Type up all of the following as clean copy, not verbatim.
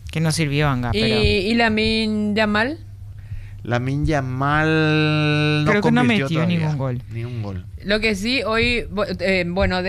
Que no sirvió, Anga, ¿Y, pero y Lamine Yamal? Lamine Yamal no creo que no convirtió metió todavía. ningún gol. Ni un gol. Lo que sí, hoy, bueno,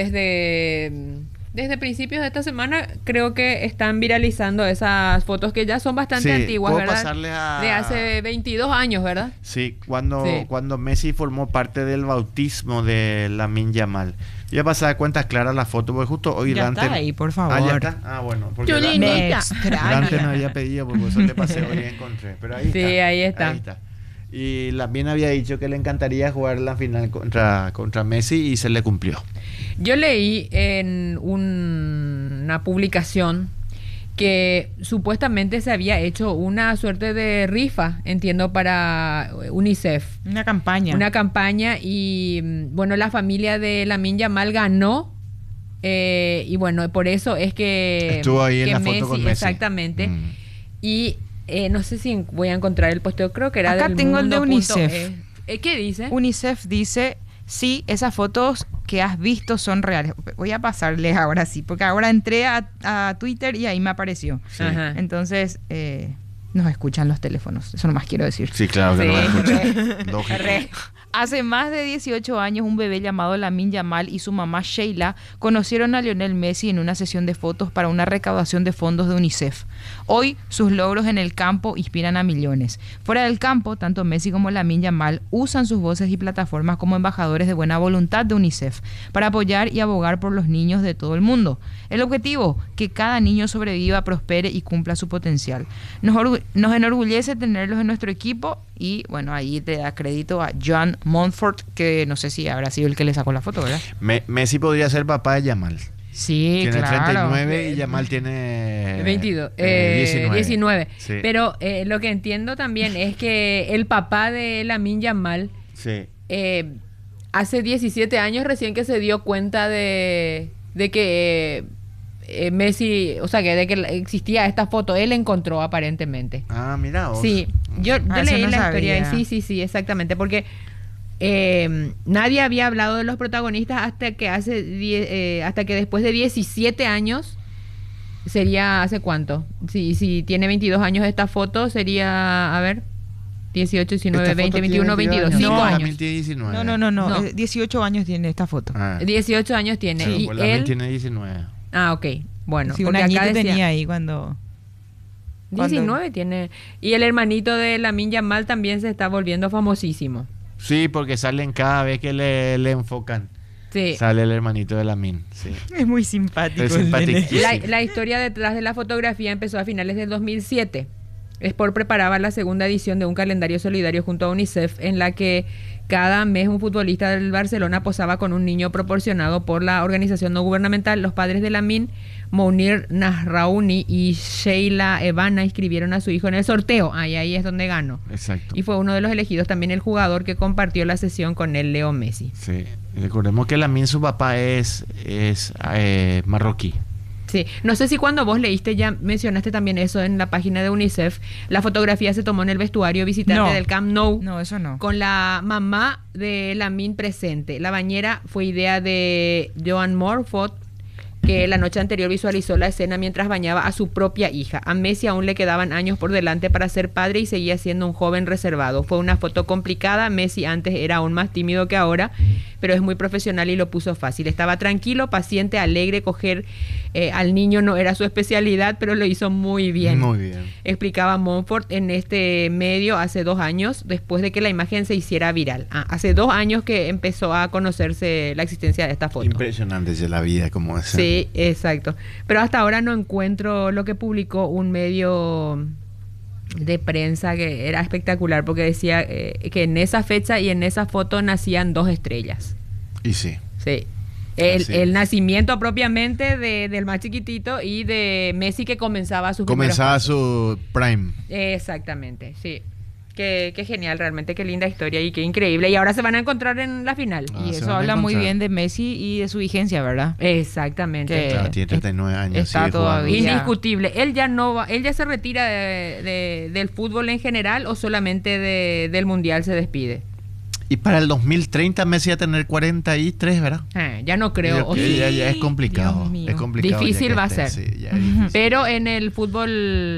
desde principios de esta semana creo que están viralizando esas fotos que ya son bastante Sí, antiguas, puedo ¿verdad? pasarle a... De hace 22 años, ¿verdad? Sí, Sí. cuando Messi formó parte del bautismo de Lamine Yamal. Voy a pasar de cuentas claras la foto, porque justo hoy Ya Dante... está ahí, por favor. Ah, ya está. Ah, bueno, porque Chulín. Me Dante no extraña. había pedido, porque eso le pasé hoy y encontré. Pero ahí Sí, está. ahí está. Ahí está. Y Lamine había dicho que le encantaría jugar la final contra Messi y se le cumplió. Yo leí en una publicación que supuestamente se había hecho una suerte de rifa, entiendo, para UNICEF. Una campaña. Una campaña y, bueno, la familia de Lamine Yamal ganó. Y bueno, por eso es que Estuvo ahí en que la foto con Messi. exactamente. Mm. Y no sé si voy a encontrar el posteo, creo que era Acá del tengo el de mundo.es. UNICEF. ¿Qué dice? UNICEF dice, sí, esas fotos que has visto son reales. Voy a pasarles ahora sí, porque ahora entré a Twitter y ahí me apareció. Sí. Ajá. Entonces, nos escuchan los teléfonos, eso nomás quiero decir. Sí, claro que no me Sí, escucha. Lógico. Hace más de 18 años, un bebé llamado Lamine Yamal y su mamá Sheila conocieron a Lionel Messi en una sesión de fotos para una recaudación de fondos de UNICEF. Hoy, sus logros en el campo inspiran a millones. Fuera del campo, tanto Messi como Lamine Yamal usan sus voces y plataformas como embajadores de buena voluntad de UNICEF para apoyar y abogar por los niños de todo el mundo. El objetivo, que cada niño sobreviva, prospere y cumpla su potencial. Nos enorgullece tenerlos en nuestro equipo y, bueno, ahí te da crédito a John Montfort, que no sé si habrá sido el que le sacó la foto, ¿verdad? Messi podría ser papá de Yamal. Sí, Tiene claro. 39 y Yamal tiene 22, 19. 19. Sí. Pero lo que entiendo también es que el papá de Lamine Yamal Sí. hace 17 años recién que se dio cuenta de que Messi, o sea, que de que existía esta foto, él encontró aparentemente. Ah, mira vos. Sí, yo eso leí no la historia. sabía. Sí, exactamente, porque nadie había hablado de los protagonistas hasta que hasta que después de 17 años, sería, ¿hace cuánto? Si tiene 22 años esta foto, sería, a ver, 18, 19, Esta 20, foto 21, tiene 22, 5 No, años. También tiene 19. No. No. 18 años tiene esta foto. Ah, 18 años tiene. claro, Y pues Lamine él... tiene 19. Ah, ok. Bueno, Sí, un porque añito acá decía, tenía ahí cuando... 19 tiene. Y el hermanito de Lamine Yamal también se está volviendo famosísimo. Sí, porque salen cada vez que le enfocan. Sí. Sale el hermanito de Lamine. Sí. Es muy simpático. Es el simpático. nene. La historia detrás de la fotografía empezó a finales del 2007. Sport preparaba la segunda edición de un calendario solidario junto a UNICEF, en la que cada mes un futbolista del Barcelona posaba con un niño proporcionado por la organización no gubernamental. Los padres de Lamine, Mounir Nasraouni y Sheila Evana, inscribieron a su hijo en el sorteo. Ahí es donde ganó. Exacto. Y fue uno de los elegidos también el jugador que compartió la sesión con él, Leo Messi. Sí. Recordemos que Lamine, su papá es marroquí. Sí, no sé si cuando vos leíste ya mencionaste también eso en la página de UNICEF. La fotografía se tomó en el vestuario visitante No. del Camp Nou. No, eso no. Con la mamá de Lamine presente. La bañera fue idea de Joan Morford, que la noche anterior visualizó la escena mientras bañaba a su propia hija. A Messi aún le quedaban años por delante para ser padre y seguía siendo un joven reservado. Fue una foto complicada. Messi antes era aún más tímido que ahora, pero es muy profesional y lo puso fácil. Estaba tranquilo, paciente, alegre. Coger al niño no era su especialidad, pero lo hizo muy bien. Muy bien. Explicaba Montfort en este medio hace 2 años, después de que la imagen se hiciera viral. Hace 2 años que empezó a conocerse la existencia de esta foto. Impresionante es la vida como es. Sí, exacto. Pero hasta ahora no encuentro lo que publicó un medio de prensa que era espectacular, porque decía que en esa fecha y en esa foto nacían 2 estrellas. Y sí. Sí. Así El es. nacimiento propiamente del más chiquitito y de Messi, que comenzaba sus primeros Comenzaba pasos. su prime. Exactamente, sí. Qué genial, realmente, qué linda historia y qué increíble. Y ahora se van a encontrar en la final. Ah, Y se eso van a habla muy encontrar. bien de Messi y de su vigencia, ¿verdad? Exactamente. Que- Claro, tiene 39 años. está sigue jugando. todavía. Indiscutible. Él ya no va, él ya se retira del fútbol en general, o solamente del mundial se despide. Y para el 2030 Messi va a tener 43, ¿verdad? Ya no creo. O Que sí. ya es complicado. Dios mío. Es complicado. Difícil ya que va a esté, ser. sí, ya es difícil. Pero en el fútbol